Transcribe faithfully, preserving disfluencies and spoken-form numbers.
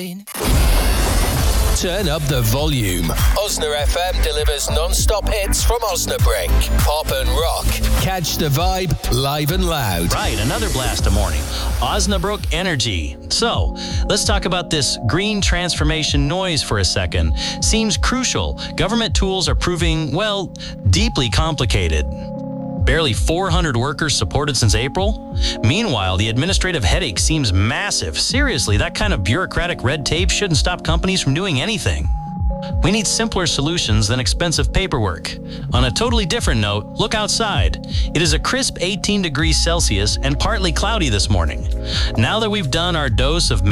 rain. Turn up the volume. Osna F M delivers non-stop hits from Osnabrück. Pop and rock. Catch the vibe live and loud. Right, another blast of morning. Osnabrück Energy. So, let's talk about this green transformation noise for a second. Seems crucial. Government tools are proving, well, deeply complicated. Barely four hundred workers supported since April? Meanwhile, the administrative headache seems massive. Seriously, that kind of bureaucratic red tape shouldn't stop companies from doing anything. We need simpler solutions than expensive paperwork. On a totally different note, look outside. It is a crisp eighteen degrees Celsius and partly cloudy this morning. Now that we've done our dose of